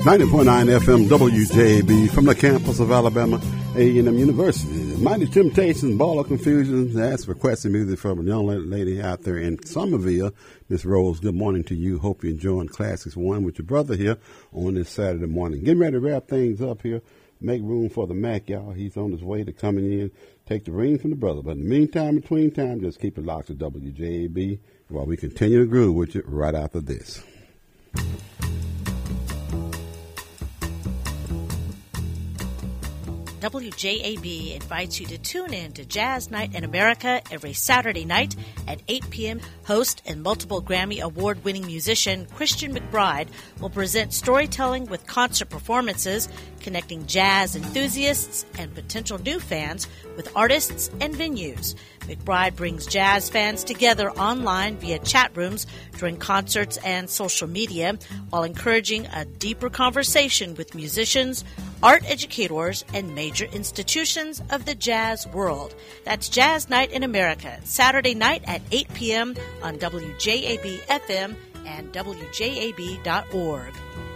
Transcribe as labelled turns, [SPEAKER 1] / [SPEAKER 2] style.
[SPEAKER 1] 90.9 FM WJAB from the campus of Alabama A&M University. Mighty Temptations, Ball of Confusion. That's requesting music from a young lady out there in Somerville. Miss Rose, good morning to you. Hope you're enjoying Classics 1 with your brother here on this Saturday morning. Getting ready to wrap things up here. Make room for the Mac, y'all. He's on his way to coming in. Take the ring from the brother. But in the meantime, between time, just keep it locked to WJAB while we continue to groove with you right after this.
[SPEAKER 2] WJAB invites you to tune in to Jazz Night in America every Saturday night at 8 p.m. Host and multiple Grammy Award-winning musician Christian McBride will present storytelling with concert performances, connecting jazz enthusiasts and potential new fans with artists and venues. McBride brings jazz fans together online via chat rooms during concerts and social media, while encouraging a deeper conversation with musicians, art educators, and major institutions of the jazz world. That's Jazz Night in America, Saturday night at 8 p.m. on WJAB FM and WJAB.org.